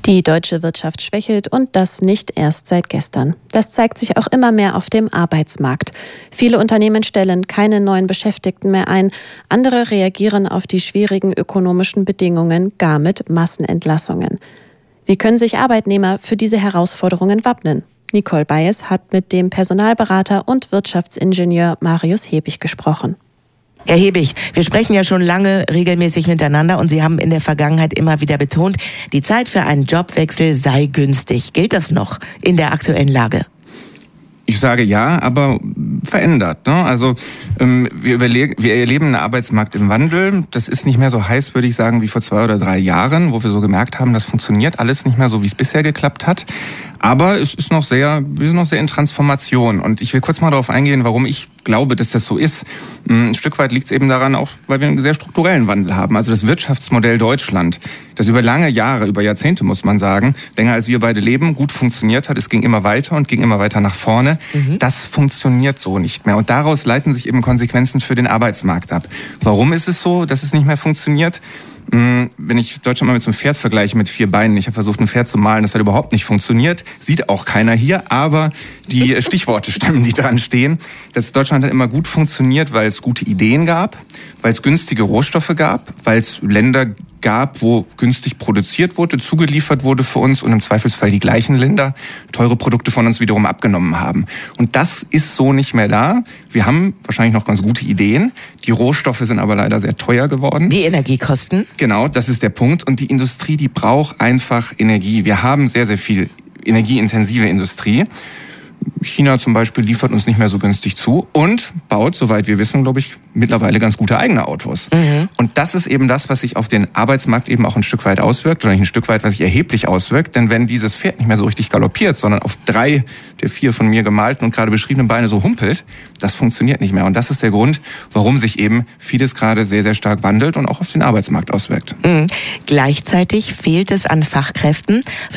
Die deutsche Wirtschaft schwächelt und das nicht erst seit gestern. Das zeigt sich auch immer mehr auf dem Arbeitsmarkt. Viele Unternehmen stellen keine neuen Beschäftigten mehr ein. Andere reagieren auf die schwierigen ökonomischen Bedingungen gar mit Massenentlassungen. Wie können sich Arbeitnehmer für diese Herausforderungen wappnen? Nicole Bayes hat mit dem Personalberater und Wirtschaftsingenieur Marius Hebig gesprochen. Herr Hebig, wir sprechen ja schon lange regelmäßig miteinander und Sie haben in der Vergangenheit immer wieder betont, die Zeit für einen Jobwechsel sei günstig. Gilt das noch in der aktuellen Lage? Ich sage ja, aber verändert. Ne? Also wir erleben einen Arbeitsmarkt im Wandel. Das ist nicht mehr so heiß, würde ich sagen, wie vor 2 oder 3 Jahren, wo wir so gemerkt haben, das funktioniert alles nicht mehr so, wie es bisher geklappt hat. Aber es ist wir sind noch sehr in Transformation. Und ich will kurz mal darauf eingehen, warum ich glaube, dass das so ist. Ein Stück weit liegt es eben daran, auch weil wir einen sehr strukturellen Wandel haben. Also das Wirtschaftsmodell Deutschland, das über lange Jahre, über Jahrzehnte muss man sagen, länger als wir beide leben, gut funktioniert hat. Es ging immer weiter und ging immer weiter nach vorne. Das funktioniert so nicht mehr. Und daraus leiten sich eben Konsequenzen für den Arbeitsmarkt ab. Warum ist es so, dass es nicht mehr funktioniert? Wenn ich Deutschland mal mit so einem Pferd vergleiche mit 4 Beinen, ich habe versucht, ein Pferd zu malen, das hat überhaupt nicht funktioniert, sieht auch keiner hier, aber die Stichworte stimmen, die dran stehen. Das Deutschland hat immer gut funktioniert, weil es gute Ideen gab, weil es günstige Rohstoffe gab, weil es Länder gab, wo günstig produziert wurde, zugeliefert wurde für uns und im Zweifelsfall die gleichen Länder teure Produkte von uns wiederum abgenommen haben. Und das ist so nicht mehr da. Wir haben wahrscheinlich noch ganz gute Ideen. Die Rohstoffe sind aber leider sehr teuer geworden. Die Energiekosten? Genau, das ist der Punkt. Und die Industrie, die braucht einfach Energie. Wir haben sehr, sehr viel energieintensive Industrie. China zum Beispiel liefert uns nicht mehr so günstig zu und baut, soweit wir wissen, glaube ich, mittlerweile ganz gute eigene Autos. Und das ist eben das, was sich auf den Arbeitsmarkt eben auch ein Stück weit auswirkt, oder nicht ein Stück weit, was sich erheblich auswirkt. Denn wenn dieses Pferd nicht mehr so richtig galoppiert, sondern auf 3 der 4 von mir gemalten und gerade beschriebenen Beine so humpelt, das funktioniert nicht mehr. Und das ist der Grund, warum sich eben vieles gerade sehr, sehr stark wandelt und auch auf den Arbeitsmarkt auswirkt. Gleichzeitig fehlt es an Fachkräften. Für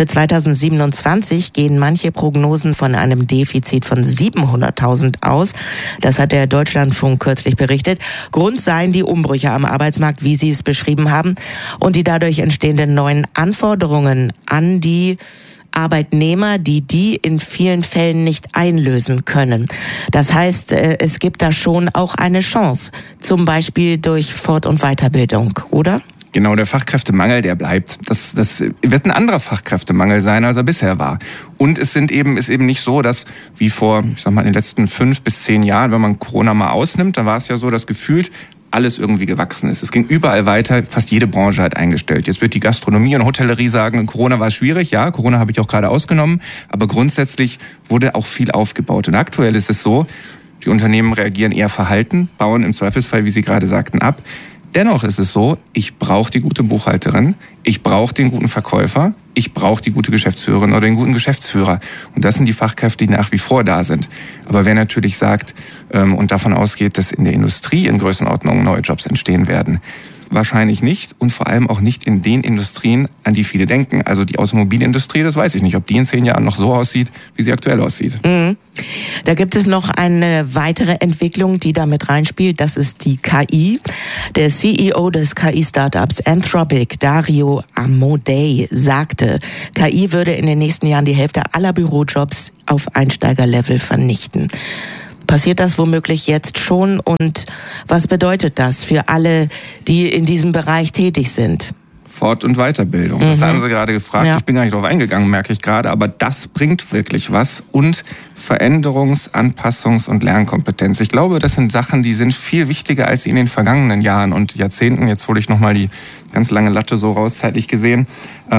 2027 gehen manche Prognosen von einem Defizit von 700.000 aus. Das hat der Deutschlandfunk kürzlich berichtet. Grund seien die Umbrüche am Arbeitsmarkt, wie Sie es beschrieben haben, und die dadurch entstehenden neuen Anforderungen an die Arbeitnehmer, die in vielen Fällen nicht einlösen können. Das heißt, es gibt da schon auch eine Chance, zum Beispiel durch Fort- und Weiterbildung, oder? Genau, der Fachkräftemangel, der bleibt. Das wird ein anderer Fachkräftemangel sein, als er bisher war. Und es ist eben nicht so, dass wie vor, in den letzten 5 bis 10 Jahren, wenn man Corona mal ausnimmt, dann war es ja so, dass gefühlt alles irgendwie gewachsen ist. Es ging überall weiter, fast jede Branche hat eingestellt. Jetzt wird die Gastronomie und Hotellerie sagen, Corona war schwierig. Ja, Corona habe ich auch gerade ausgenommen. Aber grundsätzlich wurde auch viel aufgebaut. Und aktuell ist es so, die Unternehmen reagieren eher verhalten, bauen im Zweifelsfall, wie Sie gerade sagten, ab. Dennoch ist es so, ich brauche die gute Buchhalterin, ich brauche den guten Verkäufer, ich brauche die gute Geschäftsführerin oder den guten Geschäftsführer. Und das sind die Fachkräfte, die nach wie vor da sind. Aber wer natürlich sagt und davon ausgeht, dass in der Industrie in Größenordnung neue Jobs entstehen werden, wahrscheinlich nicht und vor allem auch nicht in den Industrien, an die viele denken. Also die Automobilindustrie, das weiß ich nicht, ob die in 10 Jahren noch so aussieht, wie sie aktuell aussieht. Da gibt es noch eine weitere Entwicklung, die da mit reinspielt. Das ist die KI. Der CEO des KI-Startups Anthropic, Dario Amodei, sagte, KI würde in den nächsten Jahren die Hälfte aller Bürojobs auf Einsteigerlevel vernichten. Passiert das womöglich jetzt schon und was bedeutet das für alle, die in diesem Bereich tätig sind? Fort- und Weiterbildung. Das haben Sie gerade gefragt. Ja. Ich bin gar nicht darauf eingegangen, merke ich gerade. Aber das bringt wirklich was. Und Veränderungs-, Anpassungs- und Lernkompetenz. Ich glaube, das sind Sachen, die sind viel wichtiger als in den vergangenen Jahren und Jahrzehnten. Jetzt hole ich nochmal die ganz lange Latte so raus, zeitlich gesehen.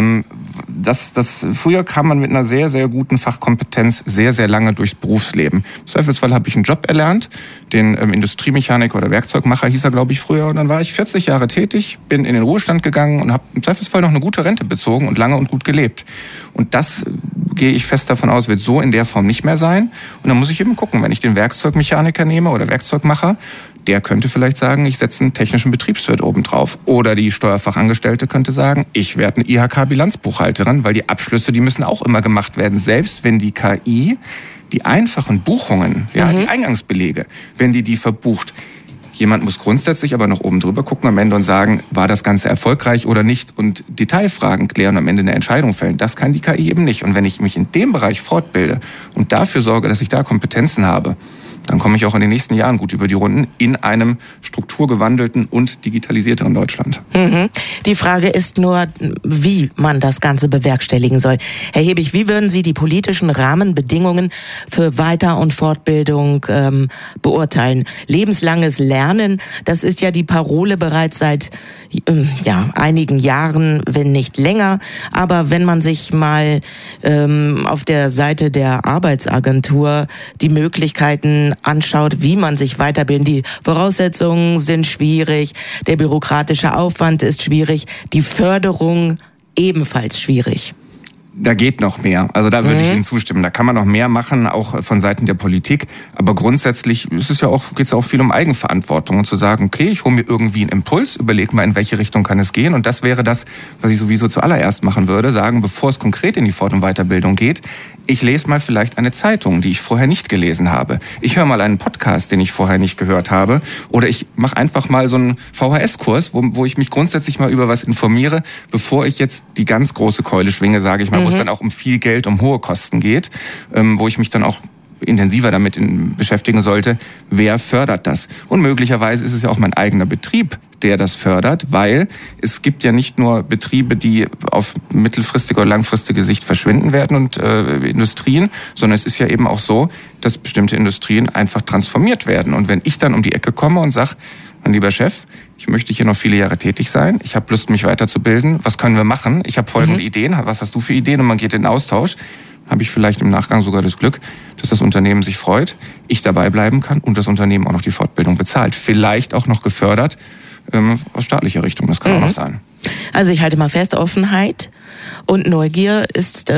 Früher kam man mit einer sehr, sehr guten Fachkompetenz sehr, sehr lange durchs Berufsleben. Im Zweifelsfall habe ich einen Job erlernt, den Industriemechaniker oder Werkzeugmacher hieß er, glaube ich, früher. Und dann war ich 40 Jahre tätig, bin in den Ruhestand gegangen und habe im Zweifelsfall noch eine gute Rente bezogen und lange und gut gelebt. Und das, gehe ich fest davon aus, wird so in der Form nicht mehr sein. Und dann muss ich eben gucken, wenn ich den Werkzeugmechaniker nehme oder Werkzeugmacher, der könnte vielleicht sagen, ich setze einen technischen Betriebswirt oben drauf. Oder die Steuerfachangestellte könnte sagen, ich werde eine IHK-Bilanzbuchhalterin, weil die Abschlüsse, die müssen auch immer gemacht werden. Selbst wenn die KI die einfachen Buchungen, die Eingangsbelege, wenn die verbucht, Jemand muss grundsätzlich aber noch oben drüber gucken am Ende und sagen, war das Ganze erfolgreich oder nicht und Detailfragen klären und am Ende eine Entscheidung fällen. Das kann die KI eben nicht. Und wenn ich mich in dem Bereich fortbilde und dafür sorge, dass ich da Kompetenzen habe, dann komme ich auch in den nächsten Jahren gut über die Runden in einem strukturgewandelten und digitalisierteren Deutschland. Die Frage ist nur, wie man das Ganze bewerkstelligen soll. Herr Hebig, wie würden Sie die politischen Rahmenbedingungen für Weiter- und Fortbildung beurteilen? Lebenslanges Lernen, das ist ja die Parole bereits seit einigen Jahren, wenn nicht länger. Aber wenn man sich mal auf der Seite der Arbeitsagentur die Möglichkeiten anschaut, wie man sich weiterbilden. Die Voraussetzungen sind schwierig, der bürokratische Aufwand ist schwierig, die Förderung ebenfalls schwierig. Da geht noch mehr. Also da würde ich Ihnen zustimmen. Da kann man noch mehr machen, auch von Seiten der Politik. Aber grundsätzlich geht es ja auch viel um Eigenverantwortung und zu sagen, okay, ich hole mir irgendwie einen Impuls, überlege mal, in welche Richtung kann es gehen. Und das wäre das, was ich sowieso zuallererst machen würde, sagen, bevor es konkret in die Fort- und Weiterbildung geht, ich lese mal vielleicht eine Zeitung, die ich vorher nicht gelesen habe. Ich höre mal einen Podcast, den ich vorher nicht gehört habe. Oder ich mache einfach mal so einen VHS-Kurs, wo ich mich grundsätzlich mal über was informiere, bevor ich jetzt die ganz große Keule schwinge, sage ich mal, wo es dann auch um viel Geld, um hohe Kosten geht, wo ich mich dann auch intensiver damit beschäftigen sollte, wer fördert das? Und möglicherweise ist es ja auch mein eigener Betrieb, der das fördert, weil es gibt ja nicht nur Betriebe, die auf mittelfristige oder langfristige Sicht verschwinden werden und Industrien, sondern es ist ja eben auch so, dass bestimmte Industrien einfach transformiert werden. Und wenn ich dann um die Ecke komme und sage, mein lieber Chef, ich möchte hier noch viele Jahre tätig sein, ich habe Lust, mich weiterzubilden, was können wir machen? Ich habe folgende Ideen, was hast du für Ideen? Und man geht in den Austausch. Habe ich vielleicht im Nachgang sogar das Glück, dass das Unternehmen sich freut, ich dabei bleiben kann und das Unternehmen auch noch die Fortbildung bezahlt. Vielleicht auch noch gefördert aus staatlicher Richtung, das kann auch noch sein. Also ich halte mal fest, Offenheit und Neugier sind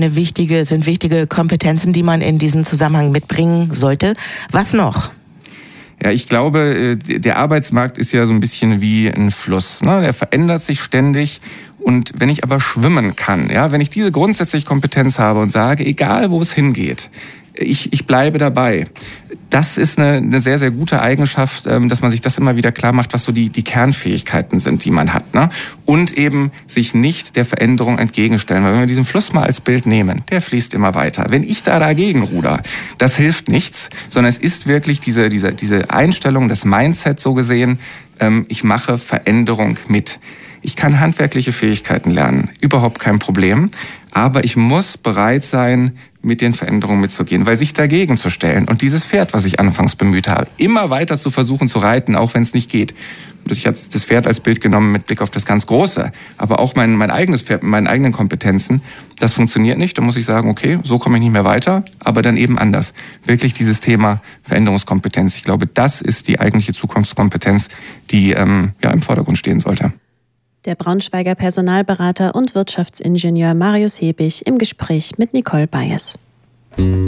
wichtige Kompetenzen, die man in diesem Zusammenhang mitbringen sollte. Was noch? Ja, ich glaube, der Arbeitsmarkt ist ja so ein bisschen wie ein Fluss, ne? Der verändert sich ständig. Und wenn ich aber schwimmen kann, ja, wenn ich diese grundsätzliche Kompetenz habe und sage, egal wo es hingeht, ich bleibe dabei. Das ist eine sehr, sehr gute Eigenschaft, dass man sich das immer wieder klar macht, was so die Kernfähigkeiten sind, die man hat, ne? Und eben sich nicht der Veränderung entgegenstellen. Weil wenn wir diesen Fluss mal als Bild nehmen, der fließt immer weiter. Wenn ich da dagegen ruder, das hilft nichts, sondern es ist wirklich diese Einstellung, das Mindset so gesehen, ich mache Veränderung mit. Ich kann handwerkliche Fähigkeiten lernen, überhaupt kein Problem. Aber ich muss bereit sein, mit den Veränderungen mitzugehen, weil sich dagegen zu stellen und dieses Pferd, was ich anfangs bemüht habe, immer weiter zu versuchen zu reiten, auch wenn es nicht geht. Ich habe das Pferd als Bild genommen mit Blick auf das ganz Große, aber auch mein eigenes Pferd mit meinen eigenen Kompetenzen, das funktioniert nicht. Da muss ich sagen, okay, so komme ich nicht mehr weiter, aber dann eben anders. Wirklich dieses Thema Veränderungskompetenz. Ich glaube, das ist die eigentliche Zukunftskompetenz, die im Vordergrund stehen sollte. Der Braunschweiger Personalberater und Wirtschaftsingenieur Marius Hebig im Gespräch mit Nicole Bayes.